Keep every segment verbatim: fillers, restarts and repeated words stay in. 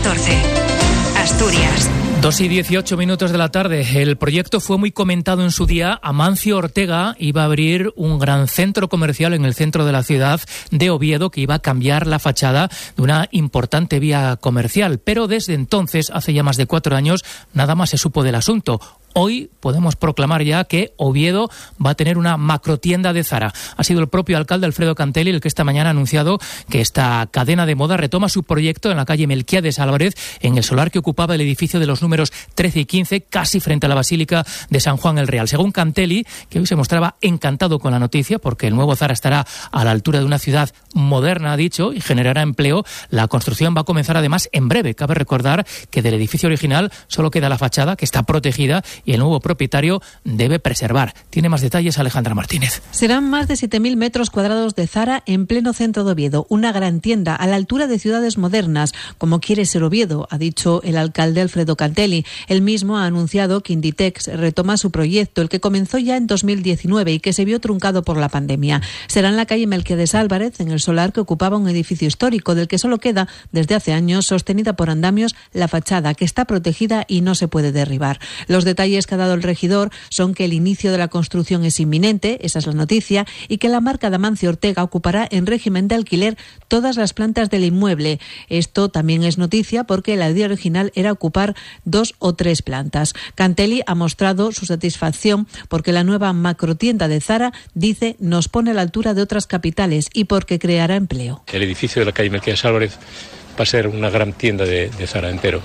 catorce. Asturias. Dos y dieciocho minutos de la tarde. El proyecto fue muy comentado en su día. Amancio Ortega iba a abrir un gran centro comercial en el centro de la ciudad de Oviedo que iba a cambiar la fachada de una importante vía comercial. Pero desde entonces, hace ya más de cuatro años, nada más se supo del asunto. Hoy podemos proclamar ya que Oviedo va a tener una macrotienda de Zara. Ha sido el propio alcalde Alfredo Cantelli el que esta mañana ha anunciado que esta cadena de moda retoma su proyecto en la calle Melquiades Álvarez, en el solar que ocupaba el edificio de los números trece y quince, casi frente a la Basílica de San Juan el Real. Según Cantelli, que hoy se mostraba encantado con la noticia porque el nuevo Zara estará a la altura de una ciudad moderna, ha dicho, y generará empleo. La construcción va a comenzar además en breve. Cabe recordar que del edificio original solo queda la fachada, que está protegida, y el nuevo propietario debe preservar. Tiene más detalles Alejandra Martínez. Serán más de siete mil metros cuadrados de Zara en pleno centro de Oviedo. Una gran tienda a la altura de ciudades modernas, como quiere ser Oviedo, ha dicho el alcalde Alfredo Cantelli. Él mismo ha anunciado que Inditex retoma su proyecto, el que comenzó ya en dos mil diecinueve y que se vio truncado por la pandemia. Será en la calle Melquiades Álvarez, en el solar que ocupaba un edificio histórico, del que solo queda, desde hace años, sostenida por andamios, la fachada, que está protegida y no se puede derribar. Los detalles que ha dado el regidor son que el inicio de la construcción es inminente, esa es la noticia, y que la marca de Amancio Ortega ocupará en régimen de alquiler todas las plantas del inmueble. Esto también es noticia porque la idea original era ocupar dos o tres plantas. Cantelli ha mostrado su satisfacción porque la nueva macrotienda de Zara, dice, nos pone a la altura de otras capitales y porque creará empleo. El edificio de la calle Melquiades Álvarez va a ser una gran tienda de, de Zara entero.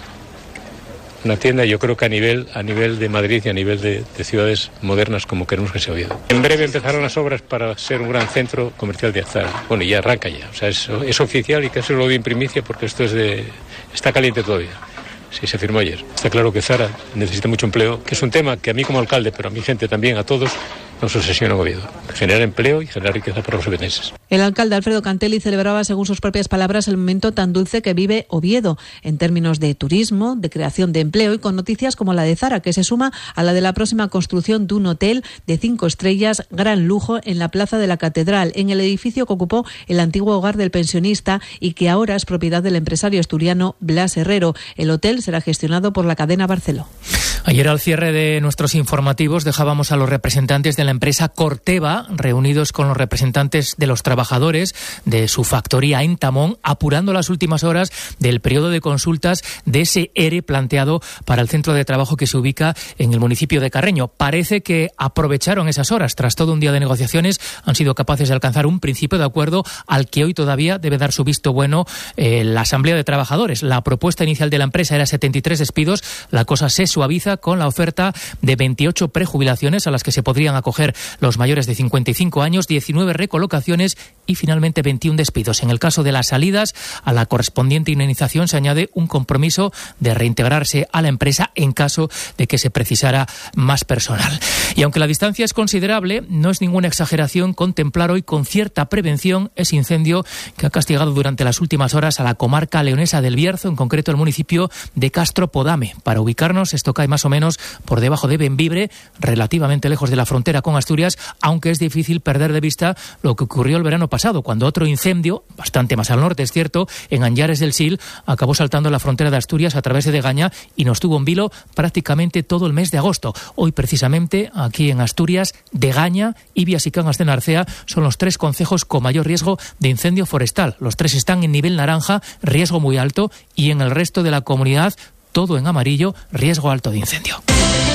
Una tienda, yo creo que a nivel a nivel de Madrid y a nivel de, de ciudades modernas como queremos que sea Oviedo. En breve empezarán las obras para ser un gran centro comercial de Zara. Bueno, ya arranca ya. O sea, es, es oficial y casi lo doy en primicia porque esto es de está caliente todavía. Sí, se firmó ayer. Está claro que Zara necesita mucho empleo, que es un tema que a mí como alcalde, pero a mi gente también, a todos, nos obsesiona Oviedo. Generar empleo y generar riqueza para los ovetenses. El alcalde Alfredo Cantelli celebraba, según sus propias palabras, el momento tan dulce que vive Oviedo, en términos de turismo, de creación de empleo y con noticias como la de Zara, que se suma a la de la próxima construcción de un hotel de cinco estrellas, gran lujo, en la plaza de la Catedral, en el edificio que ocupó el antiguo hogar del pensionista y que ahora es propiedad del empresario asturiano Blas Herrero. El hotel será gestionado por la cadena Barceló. Ayer, al cierre de nuestros informativos, dejábamos a los representantes de la empresa Corteva reunidos con los representantes de los trabajadores de su factoría en Tamón, apurando las últimas horas del periodo de consultas de ese E R E planteado para el centro de trabajo que se ubica en el municipio de Carreño. Parece que aprovecharon esas horas. Tras todo un día de negociaciones, han sido capaces de alcanzar un principio de acuerdo al que hoy todavía debe dar su visto bueno eh, la Asamblea de Trabajadores. La propuesta inicial de la empresa era setenta y tres despidos. La cosa se suaviza con la oferta de veintiocho prejubilaciones a las que se podrían acoger los mayores de cincuenta y cinco años, diecinueve recolocaciones y finalmente veintiún despidos. En el caso de las salidas, a la correspondiente indemnización se añade un compromiso de reintegrarse a la empresa en caso de que se precisara más personal. Y aunque la distancia es considerable, no es ninguna exageración contemplar hoy con cierta prevención ese incendio que ha castigado durante las últimas horas a la comarca leonesa del Bierzo, en concreto el municipio de Castro Podame. Para ubicarnos, esto cae más o menos por debajo de Bembibre, relativamente lejos de la frontera con Asturias, aunque es difícil perder de vista lo que ocurrió el verano pasado, cuando otro incendio, bastante más al norte, es cierto, en Anllares del Sil, acabó saltando la frontera de Asturias a través de Degaña y nos tuvo en vilo prácticamente todo el mes de agosto. Hoy, precisamente, aquí en Asturias, Degaña, Ibias y Cangas de Narcea son los tres concejos con mayor riesgo de incendio forestal. Los tres están en nivel naranja, riesgo muy alto, y en el resto de la comunidad, todo en amarillo, riesgo alto de incendio.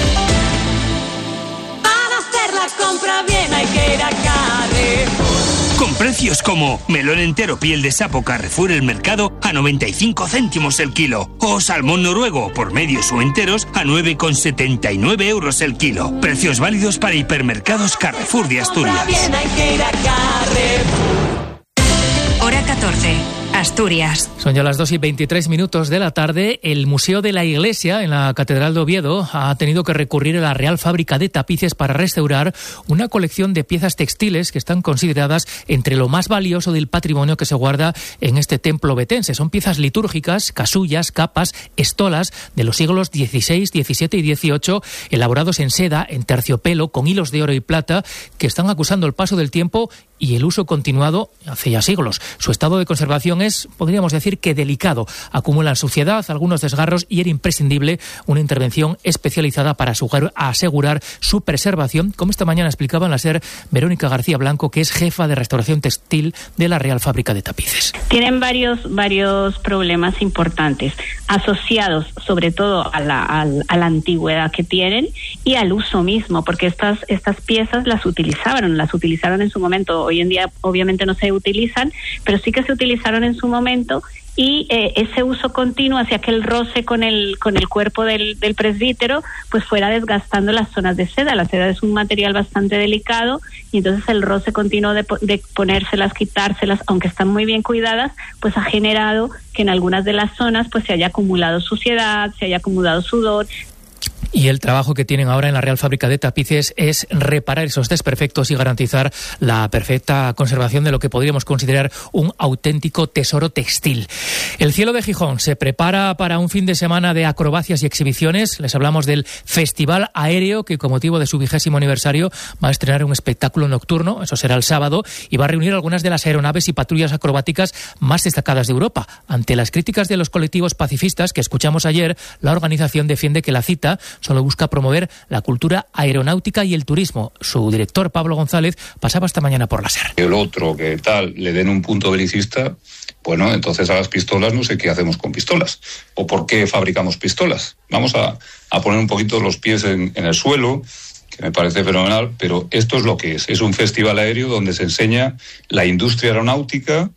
Para hacer la compra bien hay que ir a Carrefour. Con precios como melón entero piel de sapo Carrefour El Mercado a noventa y cinco céntimos el kilo o salmón noruego por medios o enteros a nueve con setenta y nueve euros el kilo. Precios válidos para hipermercados Carrefour de Asturias. Compra bien hay que ir a Carrefour. Hora catorce. Asturias. Son ya las dos y veintitrés minutos de la tarde. El Museo de la Iglesia, en la Catedral de Oviedo, ha tenido que recurrir a la Real Fábrica de Tapices para restaurar una colección de piezas textiles que están consideradas entre lo más valioso del patrimonio que se guarda en este templo ovetense. Son piezas litúrgicas, casullas, capas, estolas de los siglos dieciséis, diecisiete y dieciocho, elaborados en seda, en terciopelo, con hilos de oro y plata, que están acusando el paso del tiempo y el uso continuado hace ya siglos. Su estado de conservación es condiciones, podríamos decir que delicado. Acumulan suciedad, algunos desgarros y era imprescindible una intervención especializada para asegurar su preservación, como esta mañana explicaba en la SER Verónica García Blanco, que es jefa de restauración textil de la Real Fábrica de Tapices. Tienen varios, varios problemas importantes asociados sobre todo a la, a, a la antigüedad que tienen y al uso mismo, porque estas, estas piezas las utilizaron, las utilizaron en su momento. Hoy en día obviamente no se utilizan, pero sí que se utilizaron en su momento. Y eh, ese uso continuo hacía que el roce con el con el cuerpo del, del presbítero pues fuera desgastando las zonas de seda. La seda es un material bastante delicado y entonces el roce continuo de, de ponérselas, quitárselas, aunque están muy bien cuidadas, pues ha generado que en algunas de las zonas pues se haya acumulado suciedad, se haya acumulado sudor. Y el trabajo que tienen ahora en la Real Fábrica de Tapices es reparar esos desperfectos y garantizar la perfecta conservación de lo que podríamos considerar un auténtico tesoro textil. El cielo de Gijón se prepara para un fin de semana de acrobacias y exhibiciones. Les hablamos del Festival Aéreo, que con motivo de su vigésimo aniversario va a estrenar un espectáculo nocturno, eso será el sábado, y va a reunir algunas de las aeronaves y patrullas acrobáticas más destacadas de Europa. Ante las críticas de los colectivos pacifistas que escuchamos ayer, la organización defiende que la cita solo busca promover la cultura aeronáutica y el turismo. Su director, Pablo González, pasaba esta mañana por la SER. El otro que tal le den un punto belicista, bueno, entonces a las pistolas no sé qué hacemos con pistolas o por qué fabricamos pistolas. Vamos a, a poner un poquito los pies en, en el suelo, que me parece fenomenal, pero esto es lo que es. Es un festival aéreo donde se enseña la industria aeronáutica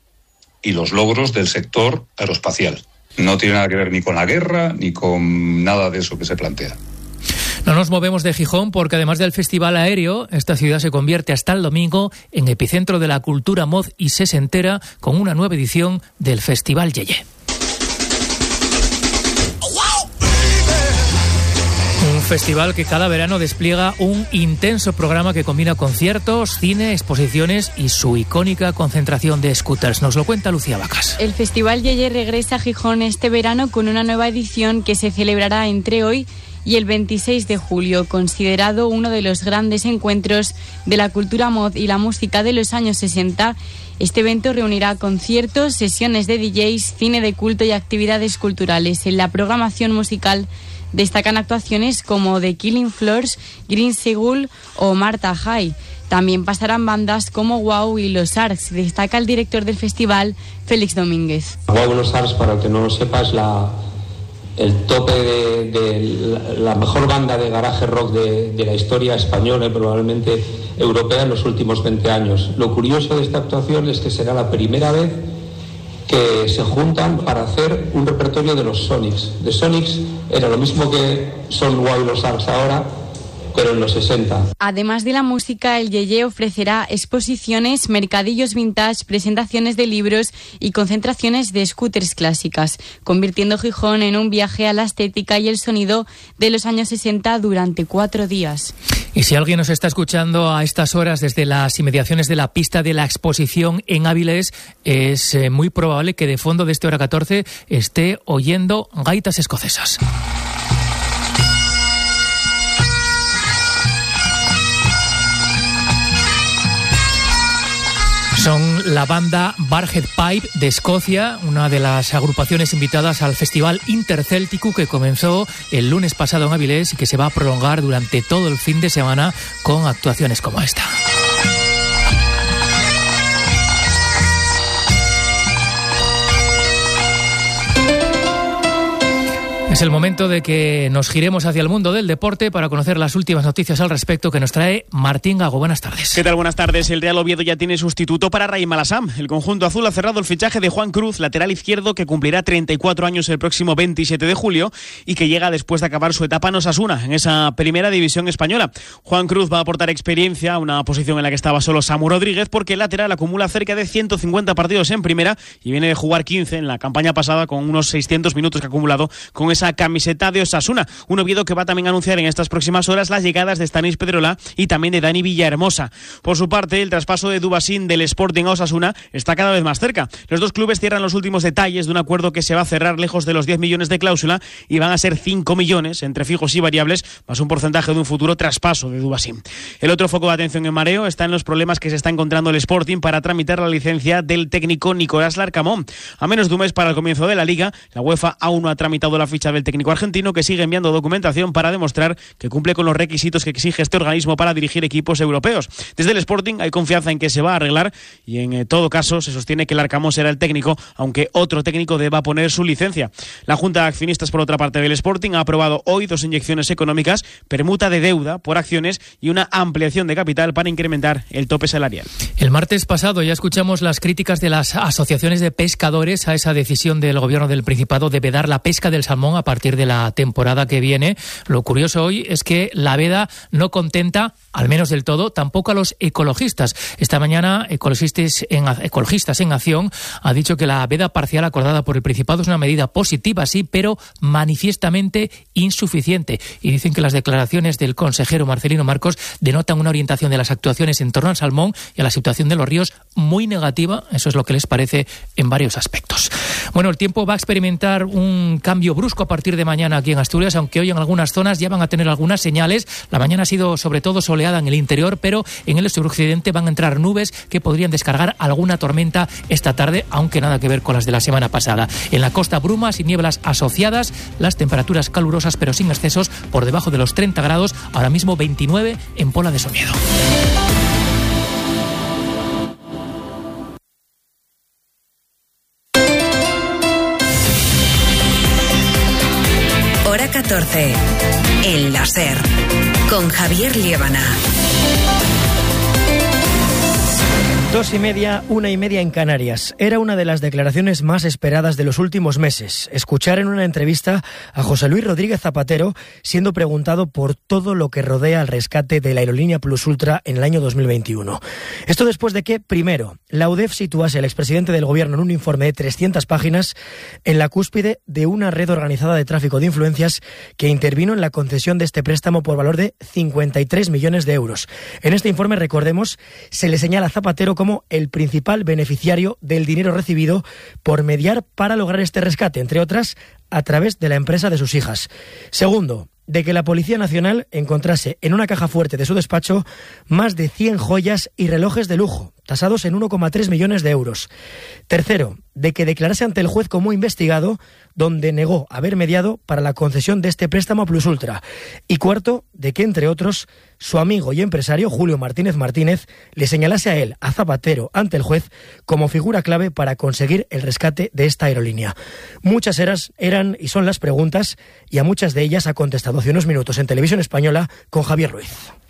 y los logros del sector aeroespacial. No tiene nada que ver ni con la guerra, ni con nada de eso que se plantea. No nos movemos de Gijón porque además del Festival Aéreo, esta ciudad se convierte hasta el domingo en epicentro de la cultura mod y sesentera con una nueva edición del Festival Yeye. Un festival que cada verano despliega un intenso programa que combina conciertos, cine, exposiciones y su icónica concentración de scooters. Nos lo cuenta Lucía Vacas. El Festival Yeye regresa a Gijón este verano con una nueva edición que se celebrará entre hoy y el veintiséis de julio, considerado uno de los grandes encuentros de la cultura mod y la música de los años sesenta. Este evento reunirá conciertos, sesiones de D Js, cine de culto y actividades culturales. En la programación musical destacan actuaciones como The Killing Floors, Green Seagull o Marta High. También pasarán bandas como Wow y Los Arcs. Destaca el director del festival, Félix Domínguez. Wow y Los Arcs, para el que no lo sepa, es la, el tope de, de la, la mejor banda de garaje rock de, de la historia española y probablemente europea en los últimos veinte años. Lo curioso de esta actuación es que será la primera vez que se juntan para hacer un repertorio de los Sonics. The Sonics era lo mismo que son Wow y Los Arcs ahora, pero en los sesenta. Además de la música, el Yeye ofrecerá exposiciones, mercadillos vintage, presentaciones de libros y concentraciones de scooters clásicas, convirtiendo Gijón en un viaje a la estética y el sonido de los años sesenta durante cuatro días. Y si alguien nos está escuchando a estas horas desde las inmediaciones de la pista de la exposición en Áviles, es eh, muy probable que de fondo de este Hora catorce esté oyendo gaitas escocesas. Son la banda Barhead Pipe de Escocia, una de las agrupaciones invitadas al Festival Intercéltico que comenzó el lunes pasado en Avilés y que se va a prolongar durante todo el fin de semana con actuaciones como esta. Es el momento de que nos giremos hacia el mundo del deporte para conocer las últimas noticias al respecto que nos trae Martín Gago. Buenas tardes. ¿Qué tal? Buenas tardes. El Real Oviedo ya tiene sustituto para Raim Malassam. El conjunto azul ha cerrado el fichaje de Juan Cruz, lateral izquierdo que cumplirá treinta y cuatro años el próximo veintisiete de julio y que llega después de acabar su etapa en Osasuna, en esa primera división española. Juan Cruz va a aportar experiencia a una posición en la que estaba solo Samu Rodríguez, porque el lateral acumula cerca de ciento cincuenta partidos en primera y viene de jugar quince en la campaña pasada con unos seiscientos minutos que ha acumulado con esa esa camiseta de Osasuna. Un Oviedo que va también a anunciar en estas próximas horas las llegadas de Stanis Pedrola y también de Dani Villahermosa. Por su parte, el traspaso de Dubasín del Sporting a Osasuna está cada vez más cerca. Los dos clubes cierran los últimos detalles de un acuerdo que se va a cerrar lejos de los diez millones de cláusula y van a ser cinco millones entre fijos y variables, más un porcentaje de un futuro traspaso de Dubasín. El otro foco de atención en mareo está en los problemas que se está encontrando el Sporting para tramitar la licencia del técnico Nicolás Larcamón. A menos de un mes para el comienzo de la Liga, la UEFA aún no ha tramitado la ficha del técnico argentino, que sigue enviando documentación para demostrar que cumple con los requisitos que exige este organismo para dirigir equipos europeos. Desde el Sporting hay confianza en que se va a arreglar y en eh, todo caso se sostiene que Larcamón será el técnico, aunque otro técnico deba poner su licencia. La Junta de Accionistas, por otra parte, del Sporting ha aprobado hoy dos inyecciones económicas, permuta de deuda por acciones y una ampliación de capital para incrementar el tope salarial. El martes pasado ya escuchamos las críticas de las asociaciones de pescadores a esa decisión del gobierno del Principado de vedar la pesca del salmón a partir de la temporada que viene. Lo curioso hoy es que la veda no contenta, al menos del todo, tampoco a los ecologistas. Esta mañana, Ecologistas en, Ecologistas en Acción ha dicho que la veda parcial acordada por el Principado es una medida positiva, sí, pero manifiestamente insuficiente. Y dicen que las declaraciones del consejero Marcelino Marcos denotan una orientación de las actuaciones en torno al salmón y a la situación de los ríos muy negativa. Eso es lo que les parece en varios aspectos. Bueno, el tiempo va a experimentar un cambio brusco a partir de mañana aquí en Asturias, aunque hoy en algunas zonas ya van a tener algunas señales. La mañana ha sido sobre todo soleada en el interior, pero en el suroccidente van a entrar nubes que podrían descargar alguna tormenta esta tarde, aunque nada que ver con las de la semana pasada. En la costa, brumas y nieblas asociadas, las temperaturas calurosas pero sin excesos, por debajo de los treinta grados, ahora mismo veintinueve en Pola de Somiedo. Hora catorce. El láser. Con Javier Liébana. Dos y media, una y media en Canarias. Era una de las declaraciones más esperadas de los últimos meses. Escuchar en una entrevista a José Luis Rodríguez Zapatero siendo preguntado por todo lo que rodea al rescate de la aerolínea Plus Ultra en el año dos mil veintiuno. Esto después de que, primero, la U D E F situase al expresidente del gobierno en un informe de trescientas páginas en la cúspide de una red organizada de tráfico de influencias que intervino en la concesión de este préstamo por valor de cincuenta y tres millones de euros. En este informe, recordemos, se le señala a Zapatero como como el principal beneficiario del dinero recibido por mediar para lograr este rescate, entre otras, a través de la empresa de sus hijas. Segundo, de que la Policía Nacional encontrase en una caja fuerte de su despacho más de cien joyas y relojes de lujo, tasados en uno coma tres millones de euros. Tercero, de que declarase ante el juez como investigado, donde negó haber mediado para la concesión de este préstamo a Plus Ultra. Y cuarto, de que, entre otros, su amigo y empresario Julio Martínez Martínez le señalase a él, a Zapatero, ante el juez, como figura clave para conseguir el rescate de esta aerolínea. Muchas eras, eran y son las preguntas, y a muchas de ellas ha contestado hace unos minutos en Televisión Española con Javier Ruiz.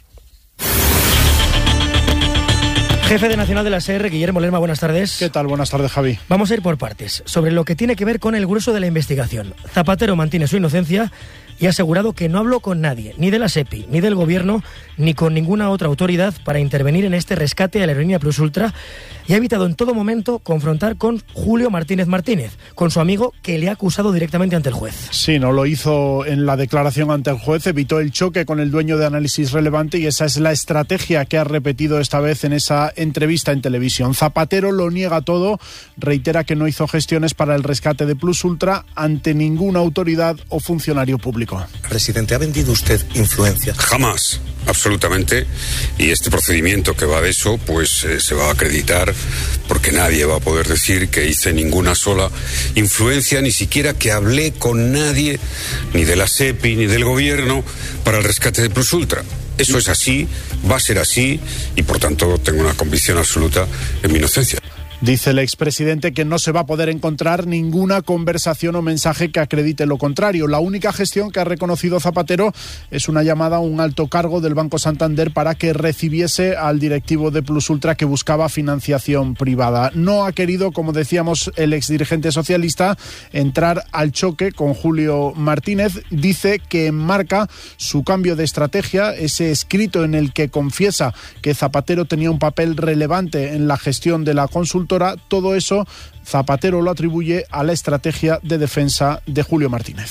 Jefe de Nacional de la S E R, Guillermo Lerma, buenas tardes. ¿Qué tal? Buenas tardes, Javi. Vamos a ir por partes. Sobre lo que tiene que ver con el grueso de la investigación. Zapatero mantiene su inocencia y ha asegurado que no habló con nadie, ni de la SEPI, ni del Gobierno, ni con ninguna otra autoridad para intervenir en este rescate a la aerolínea Plus Ultra, y ha evitado en todo momento confrontar con Julio Martínez Martínez, con su amigo que le ha acusado directamente ante el juez. Sí, no lo hizo en la declaración ante el juez, evitó el choque con el dueño de Análisis Relevante y esa es la estrategia que ha repetido esta vez en esa entrevista en televisión. Zapatero lo niega todo, reitera que no hizo gestiones para el rescate de Plus Ultra ante ninguna autoridad o funcionario público. Presidente, ¿ha vendido usted influencia? Jamás, absolutamente. Y este procedimiento que va de eso, pues eh, se va a acreditar porque nadie va a poder decir que hice ninguna sola influencia, ni siquiera que hablé con nadie, ni de la SEPI, ni del Gobierno, para el rescate de Plus Ultra. Eso es así, va a ser así, y por tanto tengo una convicción absoluta en mi inocencia. Dice el expresidente que no se va a poder encontrar ninguna conversación o mensaje que acredite lo contrario. La única gestión que ha reconocido Zapatero es una llamada a un alto cargo del Banco Santander para que recibiese al directivo de Plus Ultra que buscaba financiación privada. No ha querido, como decíamos, el exdirigente socialista entrar al choque con Julio Martínez. Dice que enmarca su cambio de estrategia, ese escrito en el que confiesa que Zapatero tenía un papel relevante en la gestión de la consultora. Todo eso Zapatero lo atribuye a la estrategia de defensa de Julio Martínez.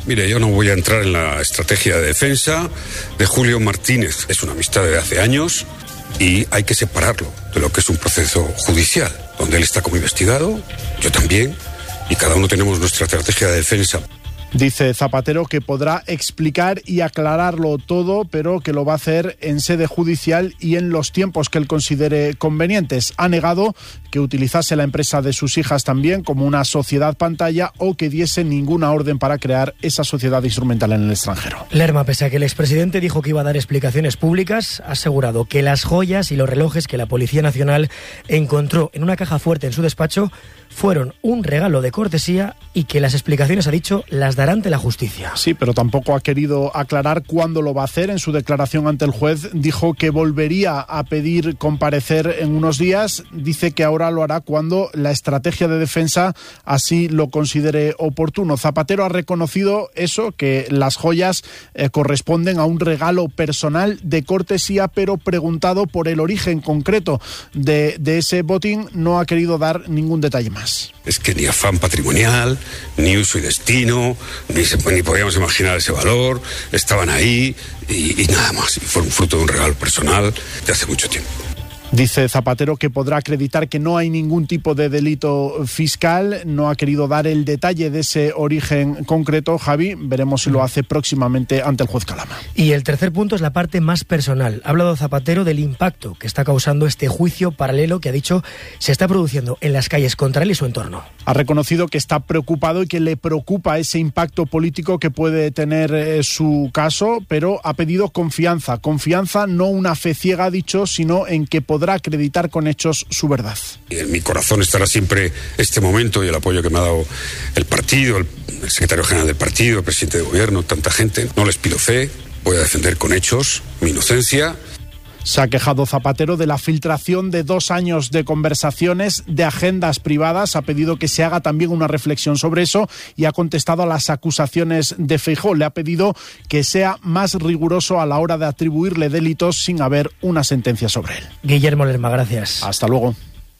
Mire, yo no voy a entrar en la estrategia de defensa de Julio Martínez. Es una amistad de hace años y hay que separarlo de lo que es un proceso judicial, donde él está como investigado, yo también, y cada uno tenemos nuestra estrategia de defensa. Dice Zapatero que podrá explicar y aclararlo todo, pero que lo va a hacer en sede judicial y en los tiempos que él considere convenientes. Ha negado que utilizase la empresa de sus hijas también como una sociedad pantalla o que diese ninguna orden para crear esa sociedad instrumental en el extranjero. Lerma, pese a que el expresidente dijo que iba a dar explicaciones públicas, ha asegurado que las joyas y los relojes que la Policía Nacional encontró en una caja fuerte en su despacho fueron un regalo de cortesía y que las explicaciones, ha dicho, las dará ante la justicia. Sí, pero tampoco ha querido aclarar cuándo lo va a hacer. En su declaración ante el juez dijo que volvería a pedir comparecer en unos días. Dice que ahora lo hará cuando la estrategia de defensa así lo considere oportuno. Zapatero ha reconocido eso, que las joyas eh, corresponden a un regalo personal de cortesía, pero preguntado por el origen concreto de, de ese botín, no ha querido dar ningún detalle más. Es que ni afán patrimonial, ni uso y destino, ni, se, ni podíamos imaginar ese valor, estaban ahí y, y nada más. Y fueron fruto de un regalo personal de hace mucho tiempo. Dice Zapatero que podrá acreditar que no hay ningún tipo de delito fiscal. No ha querido dar el detalle de ese origen concreto. Javi, veremos si lo hace próximamente ante el juez Calama. Y el tercer punto es la parte más personal. Ha hablado Zapatero del impacto que está causando este juicio paralelo que, ha dicho, se está produciendo en las calles contra él y su entorno. Ha reconocido que está preocupado y que le preocupa ese impacto político que puede tener eh, su caso, pero ha pedido confianza. Confianza, no una fe ciega, ha dicho, sino en que podrá acreditar con hechos su verdad. En mi corazón estará siempre este momento y el apoyo que me ha dado el partido, el, el secretario general del partido, el presidente de gobierno, tanta gente. No les pido fe, voy a defender con hechos mi inocencia. Se ha quejado Zapatero de la filtración de dos años de conversaciones, de agendas privadas. Ha pedido que se haga también una reflexión sobre eso y ha contestado a las acusaciones de Feijóo. Le ha pedido que sea más riguroso a la hora de atribuirle delitos sin haber una sentencia sobre él. Guillermo Lerma, gracias. Hasta luego.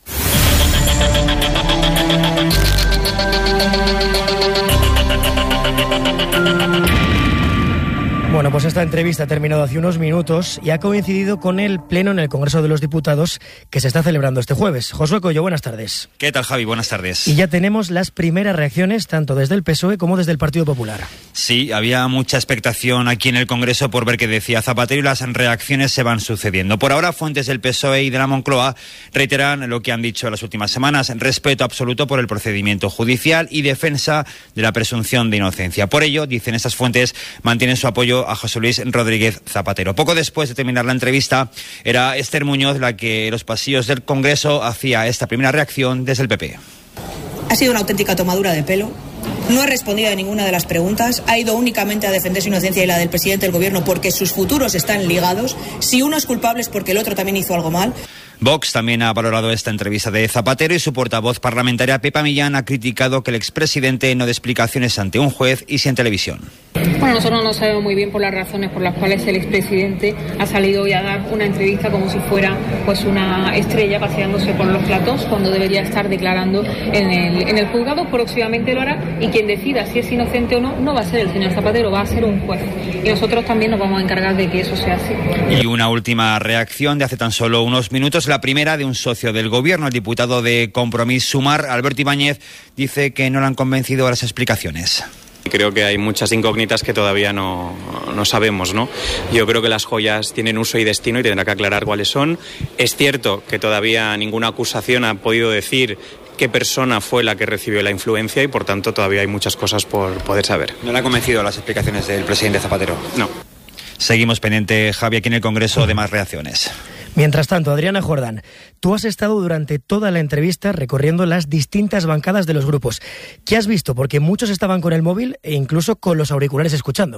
Bueno, pues esta entrevista ha terminado hace unos minutos y ha coincidido con el pleno en el Congreso de los Diputados que se está celebrando este jueves. Josué Coello, buenas tardes. ¿Qué tal, Javi? Buenas tardes. Y ya tenemos las primeras reacciones tanto desde el P S O E como desde el Partido Popular. Sí, había mucha expectación aquí en el Congreso por ver qué decía Zapatero y las reacciones se van sucediendo. Por ahora, fuentes del P S O E y de la Moncloa reiteran lo que han dicho en las últimas semanas: respeto absoluto por el procedimiento judicial y defensa de la presunción de inocencia. Por ello, dicen estas fuentes, mantienen su apoyo a José Luis Rodríguez Zapatero. Poco después de terminar la entrevista, era Esther Muñoz la que en los pasillos del Congreso hacía esta primera reacción desde el P P. Ha sido una auténtica tomadura de pelo. No ha respondido a ninguna de las preguntas. Ha ido únicamente a defender su inocencia y la del presidente del gobierno porque sus futuros están ligados. Si uno es culpable es porque el otro también hizo algo mal. Vox también ha valorado esta entrevista de Zapatero y su portavoz parlamentaria Pepa Millán ha criticado que el expresidente no dé explicaciones ante un juez y sí en televisión. Bueno, nosotros no sabemos muy bien por las razones por las cuales el expresidente ha salido hoy a dar una entrevista como si fuera pues una estrella paseándose por los platós cuando debería estar declarando en el, en el juzgado. Próximamente lo hará y quien decida si es inocente o no no va a ser el señor Zapatero, va a ser un juez. Y nosotros también nos vamos a encargar de que eso sea así. Y una última reacción de hace tan solo unos minutos, la primera de un socio del gobierno, el diputado de Compromís Sumar, Alberto Ibáñez, dice que no le han convencido a las explicaciones. Creo que hay muchas incógnitas que todavía no, no sabemos, ¿no? Yo creo que las joyas tienen uso y destino y tendrá que aclarar cuáles son. Es cierto que todavía ninguna acusación ha podido decir qué persona fue la que recibió la influencia y, por tanto, todavía hay muchas cosas por poder saber. ¿No le ha convencido las explicaciones del presidente Zapatero? No. Seguimos pendiente, Javi, aquí en el Congreso de más reacciones. Mientras tanto, Adriana Jordán, tú has estado durante toda la entrevista recorriendo las distintas bancadas de los grupos. ¿Qué has visto? Porque muchos estaban con el móvil e incluso con los auriculares escuchando.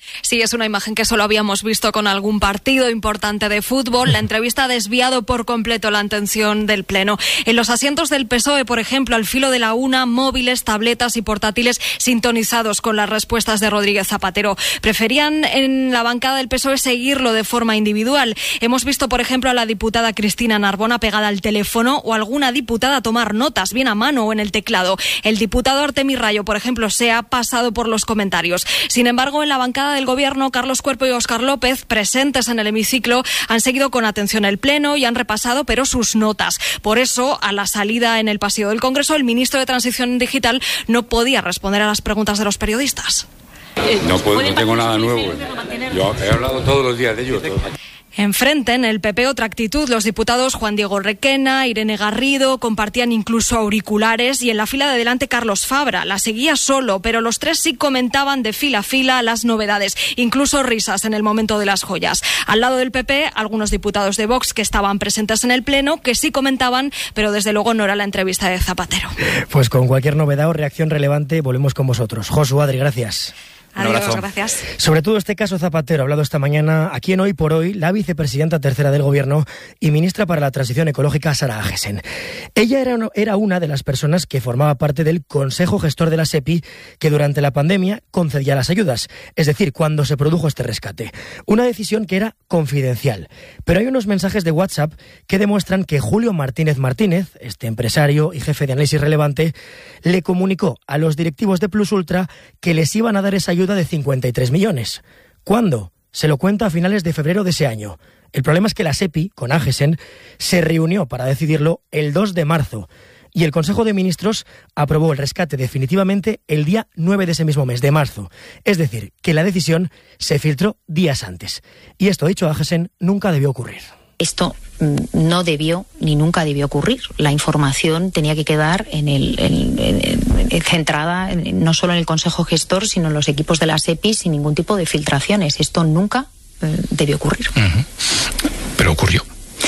Sí, es una imagen que solo habíamos visto con algún partido importante de fútbol. La entrevista ha desviado por completo la atención del Pleno. En los asientos del P S O E, por ejemplo, al filo de la una, móviles, tabletas y portátiles sintonizados con las respuestas de Rodríguez Zapatero. Preferían en la bancada del P S O E seguirlo de forma individual. Hemos visto, por ejemplo, a la diputada Cristina Narbona pegada al teléfono o alguna diputada tomar notas, bien a mano o en el teclado. El diputado Artemí Rayo, por ejemplo, se ha pasado por los comentarios. Sin embargo, en la bancada del Gobierno, Carlos Cuerpo y Óscar López, presentes en el hemiciclo, han seguido con atención el Pleno y han repasado, pero sus notas. Por eso, a la salida en el pasillo del Congreso, el ministro de Transición Digital no podía responder a las preguntas de los periodistas. No puedo, no tengo nada nuevo. Yo he hablado todos los días de ello. Enfrente, en el P P, otra actitud. Los diputados Juan Diego Requena, Irene Garrido compartían incluso auriculares y en la fila de delante Carlos Fabra. La seguía solo, pero los tres sí comentaban de fila a fila las novedades, incluso risas en el momento de las joyas. Al lado del P P, algunos diputados de Vox que estaban presentes en el Pleno, que sí comentaban, pero desde luego no era la entrevista de Zapatero. Pues con cualquier novedad o reacción relevante volvemos con vosotros. Josu, Adri, gracias. Adiós, gracias. Sobre todo este caso Zapatero ha hablado esta mañana aquí en Hoy por Hoy la vicepresidenta tercera del Gobierno y ministra para la Transición Ecológica, Sara Agesen. Ella era, era una de las personas que formaba parte del Consejo Gestor de la SEPI que durante la pandemia concedía las ayudas, es decir, cuando se produjo este rescate. Una decisión que era confidencial. Pero hay unos mensajes de WhatsApp que demuestran que Julio Martínez Martínez, este empresario y jefe de análisis relevante, le comunicó a los directivos de Plus Ultra que les iban a dar esa ayuda de cincuenta y tres millones. ¿Cuándo? Se lo cuenta a finales de febrero de ese año. El problema es que la SEPI, con Agesen, se reunió para decidirlo el dos de marzo y el Consejo de Ministros aprobó el rescate definitivamente el día nueve de ese mismo mes, de marzo. Es decir, que la decisión se filtró días antes. Y esto, dicho Agesen, nunca debió ocurrir. Esto no debió ni nunca debió ocurrir. La información tenía que quedar en el, en, en, en, centrada en, no solo en el Consejo Gestor, sino en los equipos de la SEPI sin ningún tipo de filtraciones. Esto nunca eh, debió ocurrir. Uh-huh. Pero ocurrió.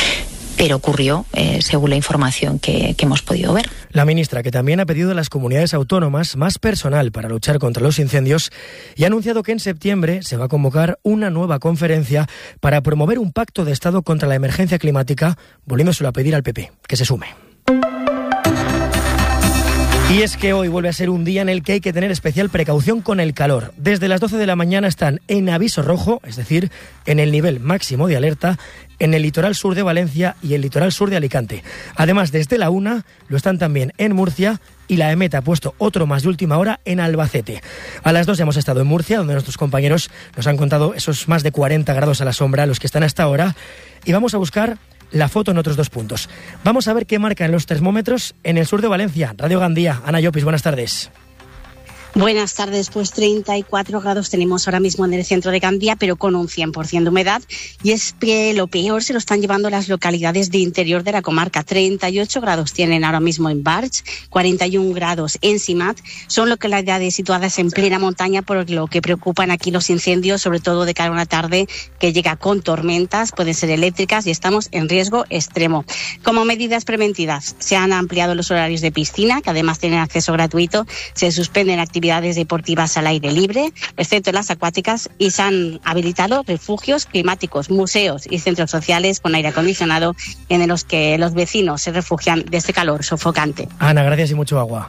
Pero ocurrió, eh, según la información que, que hemos podido ver. La ministra, que también ha pedido a las comunidades autónomas más personal para luchar contra los incendios y ha anunciado que en septiembre se va a convocar una nueva conferencia para promover un pacto de Estado contra la emergencia climática, volviéndoselo a pedir al P P, que se sume. Y es que hoy vuelve a ser un día en el que hay que tener especial precaución con el calor. Desde las doce de la mañana están en aviso rojo, es decir, en el nivel máximo de alerta, en el litoral sur de Valencia y el litoral sur de Alicante. Además, desde la una lo están también en Murcia y la EMET ha puesto otro más de última hora en Albacete. A las dos hemos estado en Murcia, donde nuestros compañeros nos han contado esos más de cuarenta grados a la sombra, los que están hasta ahora, y vamos a buscar la foto en otros dos puntos. Vamos a ver qué marcan los termómetros en el sur de Valencia. Radio Gandía, Ana Llopis, buenas tardes. Buenas tardes, pues treinta y cuatro grados tenemos ahora mismo en el centro de Gandía, pero con un cien por ciento de humedad, y es que lo peor se lo están llevando las localidades de interior de la comarca. treinta y ocho grados tienen ahora mismo en Barx, cuarenta y un grados en Simat, son localidades situadas en plena montaña, por lo que preocupan aquí los incendios, sobre todo de cara a una tarde que llega con tormentas, pueden ser eléctricas y estamos en riesgo extremo. Como medidas preventivas, se han ampliado los horarios de piscina, que además tienen acceso gratuito, se suspenden actividades actividades deportivas al aire libre, excepto las acuáticas, y se han habilitado refugios climáticos, museos y centros sociales con aire acondicionado en los que los vecinos se refugian de este calor sofocante. Ana, gracias y mucho agua.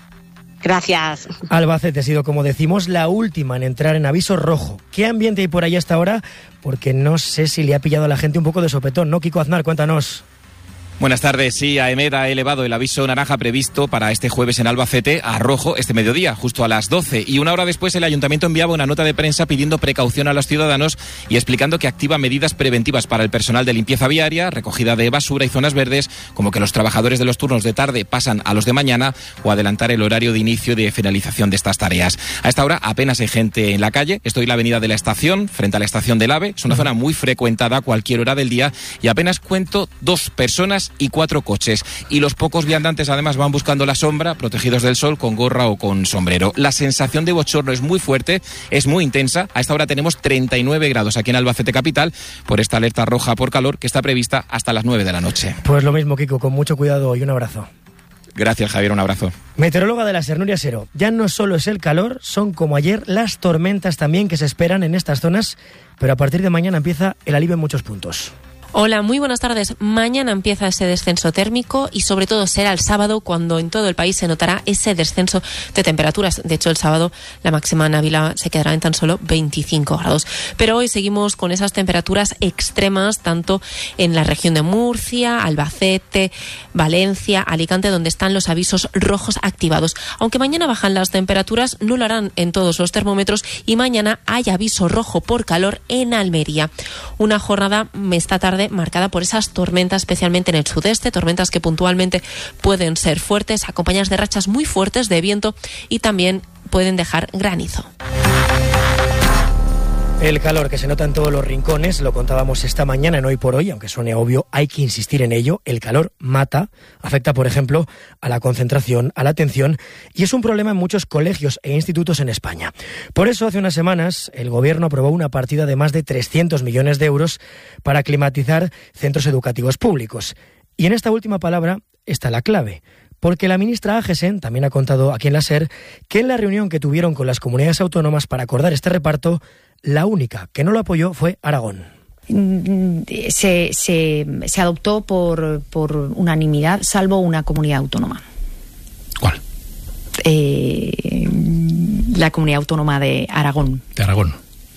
Gracias. Albacete ha sido, como decimos, la última en entrar en aviso rojo. ¿Qué ambiente hay por ahí hasta ahora? Porque no sé si le ha pillado a la gente un poco de sopetón, ¿no? Kiko Aznar, cuéntanos. Buenas tardes. Sí, AEMET ha elevado el aviso naranja previsto para este jueves en Albacete a rojo este mediodía, justo a las doce. Y una hora después el Ayuntamiento enviaba una nota de prensa pidiendo precaución a los ciudadanos y explicando que activa medidas preventivas para el personal de limpieza viaria, recogida de basura y zonas verdes, como que los trabajadores de los turnos de tarde pasan a los de mañana o adelantar el horario de inicio y de finalización de estas tareas. A esta hora apenas hay gente en la calle. Estoy en la avenida de la Estación, frente a la estación del AVE. Es una zona muy frecuentada a cualquier hora del día y apenas cuento dos personas y cuatro coches. Y los pocos viandantes además van buscando la sombra, protegidos del sol, con gorra o con sombrero. La sensación de bochorno es muy fuerte, es muy intensa. A esta hora tenemos treinta y nueve grados aquí en Albacete capital por esta alerta roja por calor que está prevista hasta las nueve de la noche. Pues lo mismo, Kiko, con mucho cuidado y un abrazo. Gracias, Javier, un abrazo. Meteoróloga de la SER, Nuria Sero. Ya no solo es el calor, son como ayer las tormentas también que se esperan en estas zonas, pero a partir de mañana empieza el alivio en muchos puntos. Hola, muy buenas tardes. Mañana empieza ese descenso térmico y sobre todo será el sábado cuando en todo el país se notará ese descenso de temperaturas. De hecho, el sábado la máxima en Ávila se quedará en tan solo veinticinco grados. Pero hoy seguimos con esas temperaturas extremas tanto en la región de Murcia, Albacete, Valencia, Alicante, donde están los avisos rojos activados. Aunque mañana bajan las temperaturas, no lo harán en todos los termómetros y mañana hay aviso rojo por calor en Almería. Una jornada esta tarde marcada por esas tormentas, especialmente en el sudeste, tormentas que puntualmente pueden ser fuertes, acompañadas de rachas muy fuertes de viento y también pueden dejar granizo. El calor que se nota en todos los rincones, lo contábamos esta mañana en Hoy por Hoy, aunque suene obvio, hay que insistir en ello. El calor mata, afecta, por ejemplo, a la concentración, a la atención, y es un problema en muchos colegios e institutos en España. Por eso, hace unas semanas, el Gobierno aprobó una partida de más de trescientos millones de euros para climatizar centros educativos públicos. Y en esta última palabra está la clave. Porque la ministra Agesen también ha contado aquí en la SER que en la reunión que tuvieron con las comunidades autónomas para acordar este reparto, la única que no lo apoyó fue Aragón. Se, se, se adoptó por, por unanimidad, salvo una comunidad autónoma. ¿Cuál? Eh, la comunidad autónoma de Aragón. De Aragón.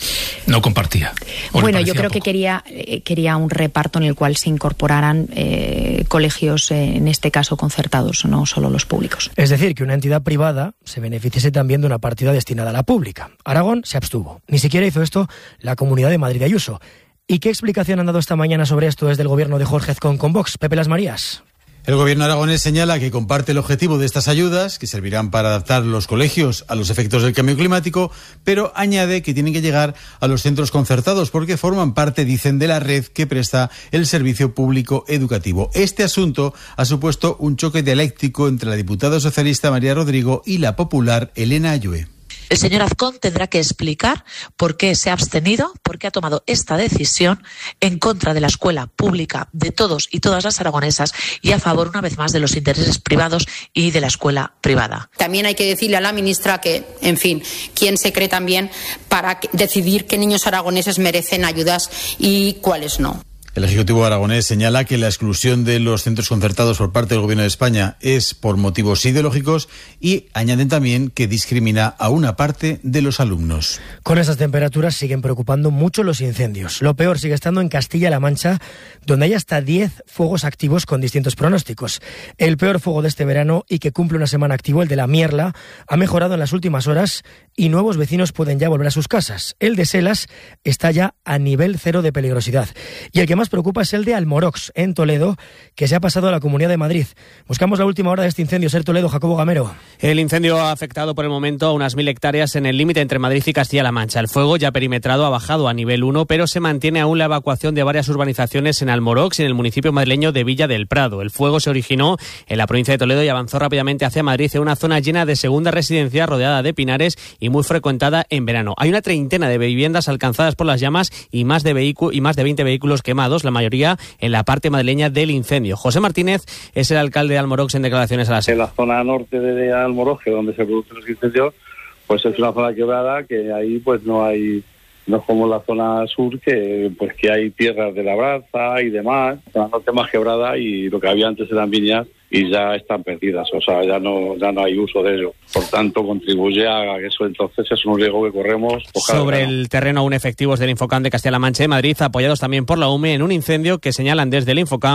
No compartía. Bueno, yo creo poco? que quería eh, quería un reparto en el cual se incorporaran eh, colegios, eh, en este caso concertados, no solo los públicos. Es decir, que una entidad privada se beneficiase también de una partida destinada a la pública. Aragón se abstuvo. Ni siquiera hizo esto la Comunidad de Madrid de Ayuso. ¿Y qué explicación han dado esta mañana sobre esto desde el gobierno de Jorge Azcón con Vox? Pepe Las Marías. El gobierno aragonés señala que comparte el objetivo de estas ayudas, que servirán para adaptar los colegios a los efectos del cambio climático, pero añade que tienen que llegar a los centros concertados porque forman parte, dicen, de la red que presta el servicio público educativo. Este asunto ha supuesto un choque dialéctico entre la diputada socialista María Rodrigo y la popular Elena Ayue. El señor Azcón tendrá que explicar por qué se ha abstenido, por qué ha tomado esta decisión en contra de la escuela pública de todos y todas las aragonesas y a favor, una vez más, de los intereses privados y de la escuela privada. También hay que decirle a la ministra que, en fin, quién se cree también para decidir qué niños aragoneses merecen ayudas y cuáles no. El Ejecutivo aragonés señala que la exclusión de los centros concertados por parte del Gobierno de España es por motivos ideológicos y añaden también que discrimina a una parte de los alumnos. Con esas temperaturas siguen preocupando mucho los incendios. Lo peor sigue estando en Castilla-La Mancha, donde hay hasta diez fuegos activos con distintos pronósticos. El peor fuego de este verano y que cumple una semana activo, el de la Mierla, ha mejorado en las últimas horas y nuevos vecinos pueden ya volver a sus casas. El de Selas está ya a nivel cero de peligrosidad. Y el que más preocupa es el de Almorox, en Toledo, que se ha pasado a la Comunidad de Madrid. Buscamos la última hora de este incendio. Ser Toledo, Jacobo Gamero. El incendio ha afectado por el momento a unas mil hectáreas en el límite entre Madrid y Castilla-La Mancha. El fuego ya perimetrado ha bajado a nivel uno, pero se mantiene aún la evacuación de varias urbanizaciones en Almorox y en el municipio madrileño de Villa del Prado. El fuego se originó en la provincia de Toledo y avanzó rápidamente hacia Madrid, en una zona llena de segunda residencia rodeada de pinares y muy frecuentada en verano. Hay una treintena de viviendas alcanzadas por las llamas y más de vehículos y más de veinte vehículos quemados, la mayoría en la parte madrileña del incendio. José Martínez es el alcalde de Almorox en declaraciones a la SER. En la zona norte de Almorox, donde se producen los incendios, pues es una zona quebrada que ahí pues no hay, no es como la zona sur que pues que hay tierras de labranza y demás. La norte más quebrada y lo que había antes eran viñas y ya están perdidas, o sea, ya no ya no hay uso de ello. Por tanto, contribuye a que eso entonces es un riesgo que corremos. Sobre el terreno, aún efectivos del Infocam de Castilla-La Mancha y Madrid, apoyados también por la U M E, en un incendio que señalan desde el Infocam